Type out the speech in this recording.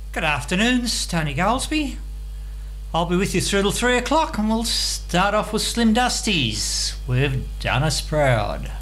Good afternoon, it's Tony Goldsby. I'll be with you through till 3 o'clock and we'll start off with Slim Dusty's We've Done Us Proud.